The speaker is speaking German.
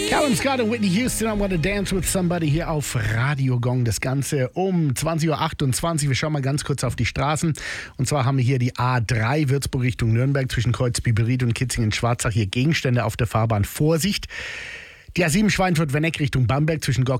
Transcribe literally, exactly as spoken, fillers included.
Calvin Scott und Whitney Houston, I Wanna Dance With Somebody hier auf Radio Gong. Das Ganze um zwanzig Uhr achtundzwanzig. Wir schauen mal ganz kurz auf die Straßen. Und zwar haben wir hier die A drei Würzburg Richtung Nürnberg zwischen Kreuz Biberried und Kitzingen-Schwarzach. Hier Gegenstände auf der Fahrbahn. Vorsicht! Die A sieben Schweinfurt-Wenneck Richtung Bamberg zwischen